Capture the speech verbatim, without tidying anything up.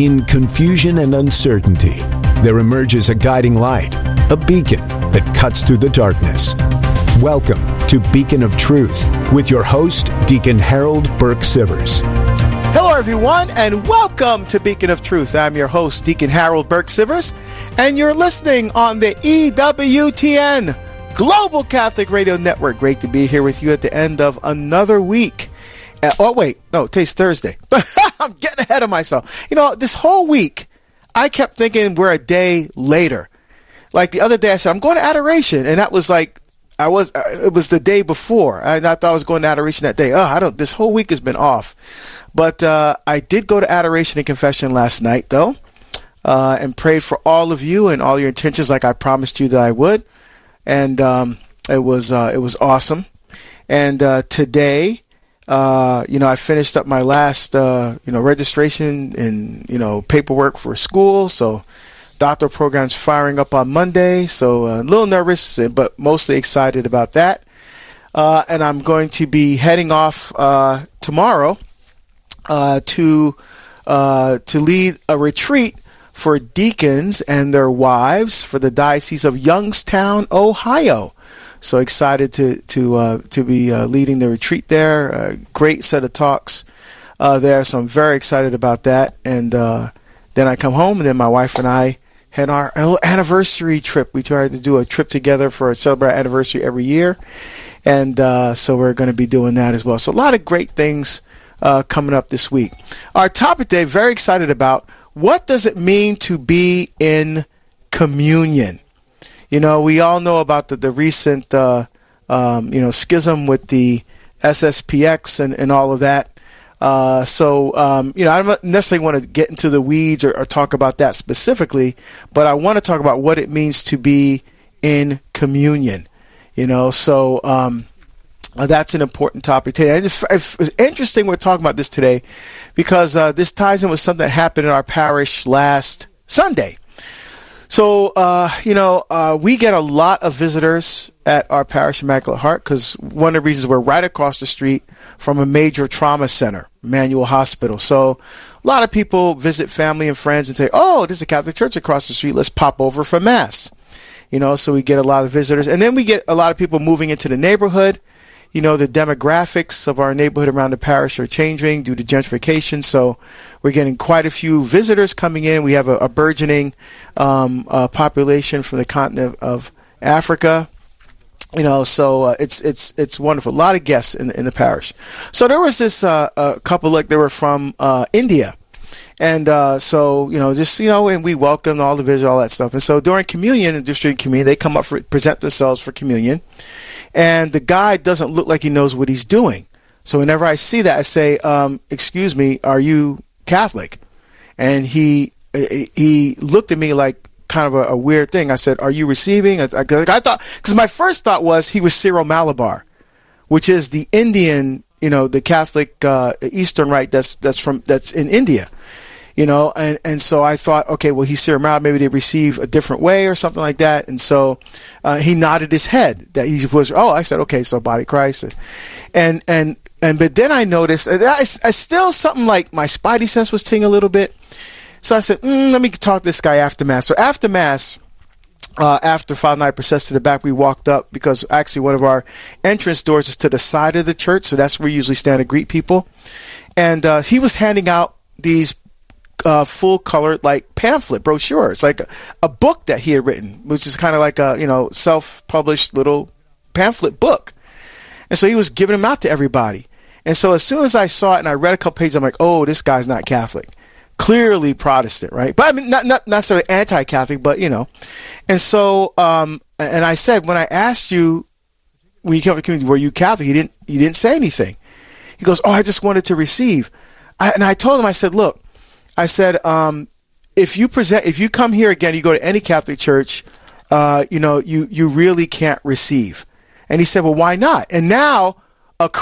In confusion and uncertainty, there emerges a guiding light, a beacon that cuts through the darkness. Welcome to Beacon of Truth with your host, Deacon Harold Burke-Sivers. Hello, everyone, and welcome to Beacon of Truth. I'm your host, Deacon Harold Burke-Sivers, and you're listening on the E W T N Global Catholic Radio Network. Great to be here with you at the end of another week. Uh, oh, wait. No, today's Thursday. I'm getting ahead of myself. You know, this whole week, I kept thinking we're a day later. Like the other day, I said, I'm going to adoration. And that was like, I was, uh, it was the day before. I, I thought I was going to adoration that day. Oh, I don't, this whole week has been off. But uh, I did go to adoration and confession last night, though, uh, and prayed for all of you and all your intentions like I promised you that I would. And um, it was uh, it was awesome. And uh, today, Uh, you know, I finished up my last, uh, you know, registration and, you know, paperwork for school. So doctoral program's firing up on Monday. So uh, a little nervous, but mostly excited about that. Uh, and I'm going to be heading off uh, tomorrow uh, to uh, to lead a retreat for deacons and their wives for the Diocese of Youngstown, Ohio. So excited to to uh, to be uh, leading the retreat there. A great set of talks uh, there. So I'm very excited about that. And uh, then I come home, and then my wife and I had our anniversary trip. We tried to do a trip together for a celebrate anniversary every year, and uh, so we're going to be doing that as well. So a lot of great things uh, coming up this week. Our topic today, very excited about. What does it mean to be in communion? You know, we all know about the, the recent, uh, um, you know, schism with the S S P X and, and all of that. Uh, so, um, you know, I don't necessarily want to get into the weeds or, or talk about that specifically, but I want to talk about what it means to be in communion. You know, so um, uh, that's an important topic today. And it's, it's interesting we're talking about this today because uh, this ties in with something that happened in our parish last Sunday. So, uh, you know, uh, we get a lot of visitors at our Parish Immaculate Heart because one of the reasons we're right across the street from a major trauma center, Emmanuel Hospital. So a lot of people visit family and friends and say, oh, there's a Catholic church across the street. Let's pop over for Mass. You know, so we get a lot of visitors. And then we get a lot of people moving into the neighborhood. You know, the demographics of our neighborhood around the parish are changing due to gentrification. So we're getting quite a few visitors coming in. We have a, a burgeoning um, uh, population from the continent of Africa. You know, so uh, it's it's it's wonderful. A lot of guests in, in the parish. So there was this uh, a couple, like they were from uh, India. And uh, so, you know, just, you know, and we welcome all the visitors, all that stuff. And so during communion and district communion, they come up for present themselves for communion. And the guy doesn't look like he knows what he's doing. So whenever I see that, I say, um, excuse me, are you Catholic? And he he looked at me like kind of a, a weird thing. I said, are you receiving? I, I, I thought, because my first thought was he was Syro-Malabar, which is the Indian, you know, the Catholic uh, Eastern Rite that's that's from that's in India. You know, and, and so I thought, okay, well, he's Syro-Malabar, maybe they receive a different way or something like that. And so uh, he nodded his head that he was, oh, I said, okay, so body Christ. And, and, and, but then I noticed, I, I still something like my spidey sense was tingling a little bit. So I said, mm, let me talk to this guy after Mass. So after Mass, uh, after Father and I processed to the back, we walked up because actually one of our entrance doors is to the side of the church. So that's where we usually stand to greet people. And uh, he was handing out these Uh, full colored like pamphlet brochure. It's like a, a book that he had written, which is kind of like a, you know, self-published little pamphlet book. And so he was giving them out to everybody. And so as soon as I saw it and I read a couple pages, I'm like, oh, this guy's not Catholic. Clearly Protestant, right? But I mean, not, not, not necessarily anti-Catholic, but you know. And so, um, and I said, when I asked you, when you came to the community, were you Catholic? You didn't, you didn't say anything. He goes, oh, I just wanted to receive. I, and I told him, I said, look, I said, um, if you present, if you come here again, you go to any Catholic church, uh, you know, you, you really can't receive. And he said, well, why not? And now a